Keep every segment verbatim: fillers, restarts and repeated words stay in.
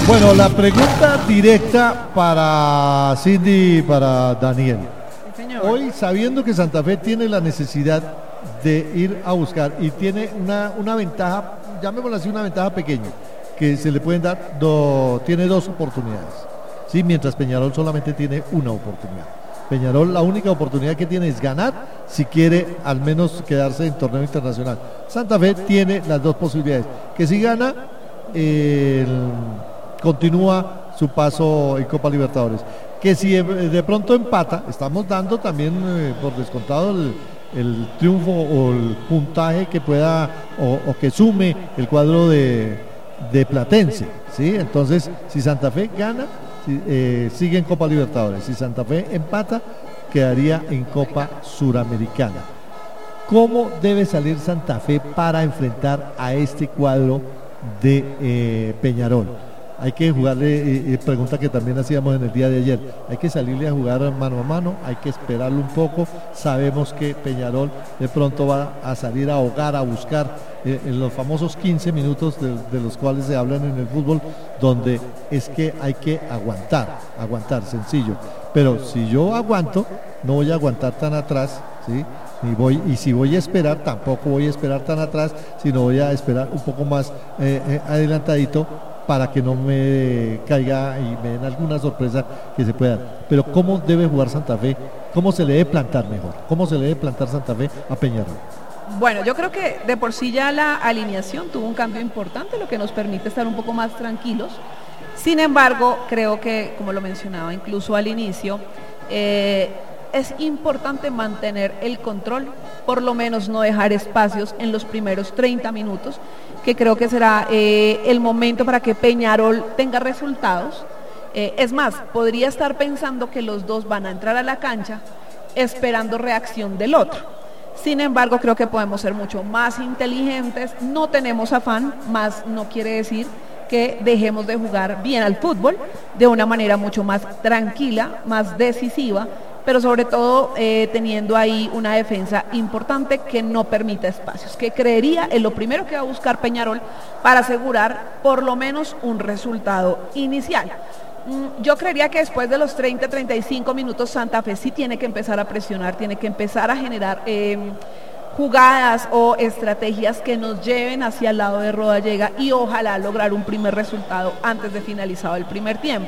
Bueno, la pregunta directa para Cindy y para Daniel. Sí, señor. Hoy, sabiendo que Santa Fe tiene la necesidad de ir a buscar y tiene una, una ventaja, llamémosla así, una ventaja pequeña, que se le pueden dar, do, tiene dos oportunidades, ¿sí? Mientras Peñarol solamente tiene una oportunidad. Peñarol la única oportunidad que tiene es ganar si quiere al menos quedarse en torneo internacional. Santa Fe tiene las dos posibilidades, que si gana, eh, continúa su paso en Copa Libertadores, que si de pronto empata, estamos dando también eh, por descontado el, el triunfo o el puntaje que pueda o, o que sume el cuadro de, de Platense, ¿sí? Entonces, si Santa Fe gana, si, eh, sigue en Copa Libertadores. Si Santa Fe empata, quedaría en Copa Suramericana. ¿Cómo debe salir Santa Fe para enfrentar a este cuadro de eh, Peñarol? Hay que jugarle, eh, eh, pregunta que también hacíamos en el día de ayer, hay que salirle a jugar mano a mano, hay que esperarlo un poco. Sabemos que Peñarol de pronto va a salir a ahogar, a buscar eh, en los famosos quince minutos de, de los cuales se hablan en el fútbol, donde es que hay que aguantar, aguantar, sencillo. Pero si yo aguanto, no voy a aguantar tan atrás, ¿sí? Y, voy, y si voy a esperar, tampoco voy a esperar tan atrás, sino voy a esperar un poco más eh, eh, adelantadito, para que no me caiga y me den alguna sorpresa que se pueda dar. Pero ¿cómo debe jugar Santa Fe? ¿Cómo se le debe plantar mejor? ¿Cómo se le debe plantar Santa Fe a Peñarol? Bueno, yo creo que de por sí ya la alineación tuvo un cambio importante, lo que nos permite estar un poco más tranquilos. Sin embargo, creo que, como lo mencionaba incluso al inicio, eh, es importante mantener el control, por lo menos no dejar espacios en los primeros treinta minutos, que creo que será eh, el momento para que Peñarol tenga resultados. Eh, es más, podría estar pensando que los dos van a entrar a la cancha esperando reacción del otro. Sin embargo, creo que podemos ser mucho más inteligentes, no tenemos afán, más no quiere decir que dejemos de jugar bien al fútbol de una manera mucho más tranquila, más decisiva, pero sobre todo eh, teniendo ahí una defensa importante que no permita espacios, que creería es lo primero que va a buscar Peñarol para asegurar por lo menos un resultado inicial. Mm, yo creería que después de los treinta, treinta y cinco minutos Santa Fe sí tiene que empezar a presionar, tiene que empezar a generar eh, jugadas o estrategias que nos lleven hacia el lado de Rodallega y ojalá lograr un primer resultado antes de finalizado el primer tiempo.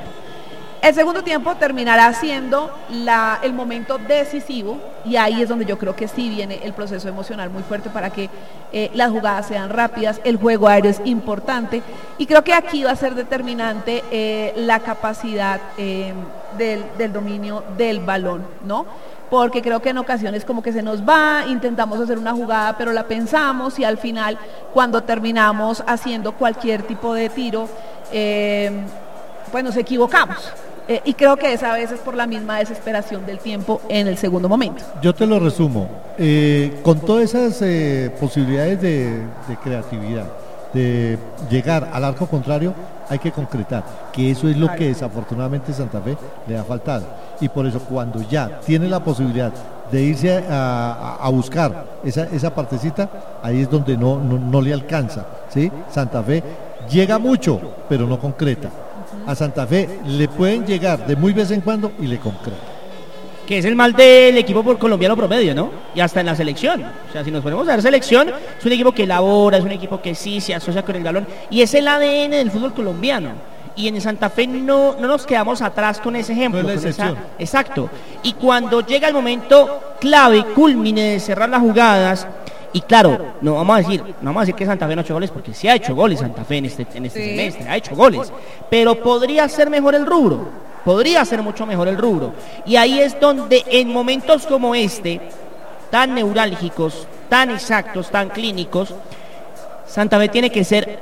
El segundo tiempo terminará siendo la, el momento decisivo y ahí es donde yo creo que sí viene el proceso emocional muy fuerte para que eh, las jugadas sean rápidas, el juego aéreo es importante y creo que aquí va a ser determinante eh, la capacidad eh, del, del dominio del balón, ¿no? Porque creo que en ocasiones como que se nos va, intentamos hacer una jugada pero la pensamos y al final cuando terminamos haciendo cualquier tipo de tiro, eh, pues nos equivocamos. Eh, y creo que es a veces por la misma desesperación del tiempo en el segundo momento. Yo te lo resumo, eh, con todas esas eh, posibilidades de, de creatividad, de llegar al arco contrario, hay que concretar, que eso es lo que desafortunadamente Santa Fe le ha faltado. Y por eso cuando ya tiene la posibilidad de irse a, a, a buscar esa, esa partecita, ahí es donde no, no, no le alcanza, ¿sí? Santa Fe llega mucho, pero no concreta. A Santa Fe le pueden llegar de muy vez en cuando y le concreta. Que es el mal del equipo por colombiano promedio, ¿no? Y hasta en la selección. O sea, si nos ponemos a ver selección, es un equipo que elabora, es un equipo que sí se asocia con el balón. Y es el A D N del fútbol colombiano. Y en Santa Fe no, no nos quedamos atrás con ese ejemplo. No es la con esa, excepción. exacto. Y cuando llega el momento clave, culmine de cerrar las jugadas. Y claro, no vamos a decir, no vamos a decir que Santa Fe no ha hecho goles, porque sí ha hecho goles Santa Fe en este, en este sí. semestre, ha hecho goles, pero podría ser mejor el rubro, podría ser mucho mejor el rubro. Y ahí es donde en momentos como este, tan neurálgicos, tan exactos, tan clínicos, Santa Fe tiene que ser